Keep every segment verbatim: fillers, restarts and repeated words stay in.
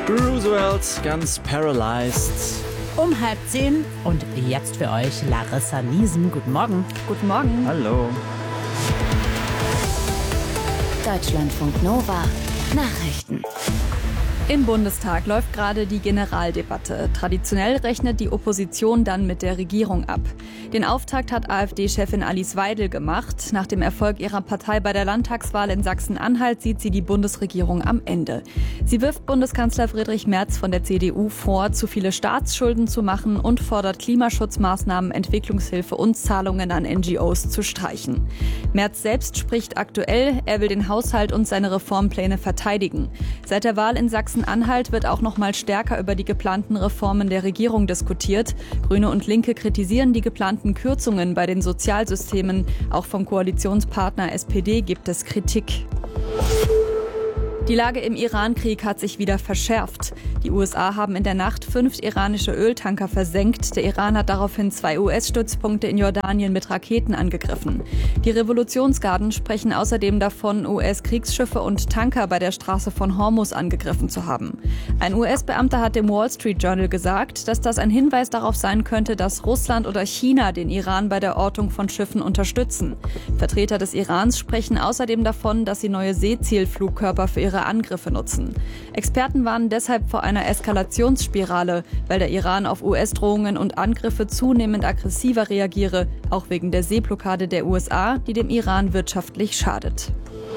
Roosevelt, ganz paralyzed. Um halb zehn und jetzt für euch Larissa Niesen. Guten Morgen. Guten Morgen. Hallo. Deutschlandfunk Nova. Nachrichten. Im Bundestag läuft gerade die Generaldebatte. Traditionell rechnet die Opposition dann mit der Regierung ab. Den Auftakt hat AfD-Chefin Alice Weidel gemacht. Nach dem Erfolg ihrer Partei bei der Landtagswahl in Sachsen-Anhalt sieht sie die Bundesregierung am Ende. Sie wirft Bundeskanzler Friedrich Merz von der C D U vor, zu viele Staatsschulden zu machen und fordert Klimaschutzmaßnahmen, Entwicklungshilfe und Zahlungen an N G Os zu streichen. Merz selbst spricht aktuell, er will den Haushalt und seine Reformpläne verteidigen. Seit der Wahl in Sachsen-Anhalt wird auch noch mal stärker über die geplanten Reformen der Regierung diskutiert. Grüne und Linke kritisieren die geplanten Kürzungen bei den Sozialsystemen. Auch vom Koalitionspartner S P D gibt es Kritik. Die Lage im Iran-Krieg hat sich wieder verschärft. Die U S A haben in der Nacht fünf iranische Öltanker versenkt. Der Iran hat daraufhin zwei U S-Stützpunkte in Jordanien mit Raketen angegriffen. Die Revolutionsgarden sprechen außerdem davon, U S-Kriegsschiffe und Tanker bei der Straße von Hormuz angegriffen zu haben. Ein U S-Beamter hat dem Wall Street Journal gesagt, dass das ein Hinweis darauf sein könnte, dass Russland oder China den Iran bei der Ortung von Schiffen unterstützen. Vertreter des Irans sprechen außerdem davon, dass sie neue Seezielflugkörper für ihre Angriffe nutzen. Experten warnen deshalb vor einer Eskalationsspirale, weil der Iran auf U S-Drohungen und Angriffe zunehmend aggressiver reagiere, auch wegen der Seeblockade der U S A, die dem Iran wirtschaftlich schadet.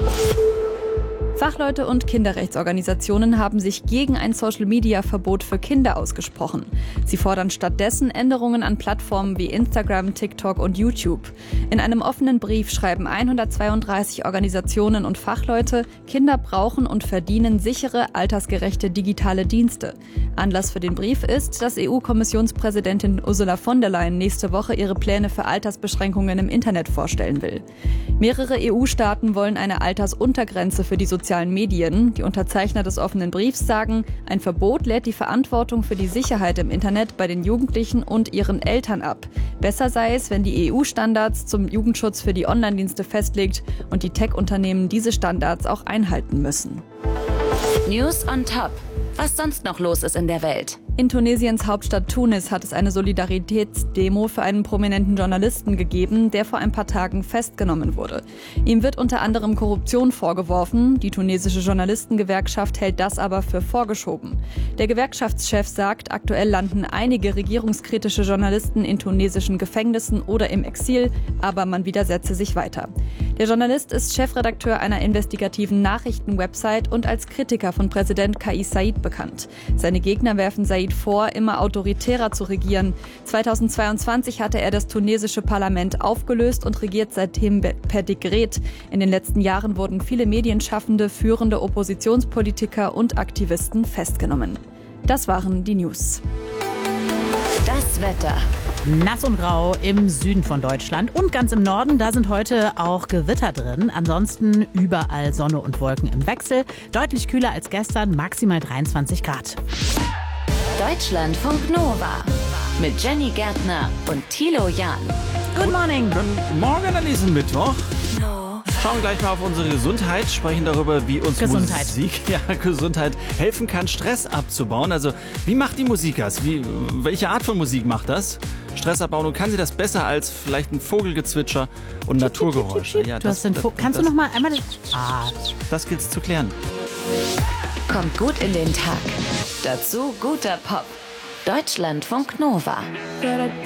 Fachleute und Kinderrechtsorganisationen haben sich gegen ein Social-Media-Verbot für Kinder ausgesprochen. Sie fordern stattdessen Änderungen an Plattformen wie Instagram, TikTok und YouTube. In einem offenen Brief schreiben hundertzweiunddreißig Organisationen und Fachleute, Kinder brauchen und verdienen sichere, altersgerechte digitale Dienste. Anlass für den Brief ist, dass E U-Kommissionspräsidentin Ursula von der Leyen nächste Woche ihre Pläne für Altersbeschränkungen im Internet vorstellen will. Mehrere E U-Staaten wollen eine Altersuntergrenze für die sozialen Medien. Die Unterzeichner des offenen Briefs sagen, ein Verbot lädt die Verantwortung für die Sicherheit im Internet bei den Jugendlichen und ihren Eltern ab. Besser sei es, wenn die E U-Standards zum Jugendschutz für die Online-Dienste festlegt und die Tech-Unternehmen diese Standards auch einhalten müssen. News on Top. Was sonst noch los ist in der Welt. In Tunesiens Hauptstadt Tunis hat es eine Solidaritätsdemo für einen prominenten Journalisten gegeben, der vor ein paar Tagen festgenommen wurde. Ihm wird unter anderem Korruption vorgeworfen. Die tunesische Journalistengewerkschaft hält das aber für vorgeschoben. Der Gewerkschaftschef sagt, aktuell landen einige regierungskritische Journalisten in tunesischen Gefängnissen oder im Exil, aber man widersetze sich weiter. Der Journalist ist Chefredakteur einer investigativen Nachrichtenwebsite und als Kritiker von Präsident Kais Saied bekannt. Seine Gegner werfen Saied vor, immer autoritärer zu regieren. zweitausendzweiundzwanzig hatte er das tunesische Parlament aufgelöst und regiert seitdem per Dekret. In den letzten Jahren wurden viele Medienschaffende, führende Oppositionspolitiker und Aktivisten festgenommen. Das waren die News. Das Wetter. Nass und grau im Süden von Deutschland und ganz im Norden, da sind heute auch Gewitter drin. Ansonsten überall Sonne und Wolken im Wechsel. Deutlich kühler als gestern, maximal dreiundzwanzig Grad. Deutschlandfunk Nova mit Jenny Gärtner und Thilo Jahn. Good morning. Guten Morgen an diesem Mittwoch. Schauen gleich mal auf unsere Gesundheit, sprechen darüber, wie uns Gesundheit. Musik, ja, Gesundheit helfen kann, Stress abzubauen. Also, wie macht die Musik das? Wie, welche Art von Musik macht das? Stress abbauen, und kann sie das besser als vielleicht ein Vogelgezwitscher und Naturgeräusche? Ja, Du das, hast den das, Vo- Kannst das, du noch mal einmal... Ah, das gilt's zu klären. Kommt gut in den Tag. Dazu guter Pop. Deutschlandfunk Nova.